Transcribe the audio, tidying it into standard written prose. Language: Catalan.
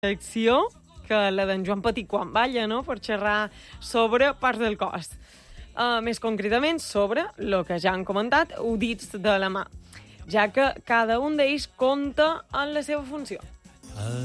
secció que la d'en Joan Petit quan balla, no?, per xerrar sobre parts del cos. Més concretament sobre el que ja han comentat, dits de la mà, ja que cada un d'ells compta en la seva funció.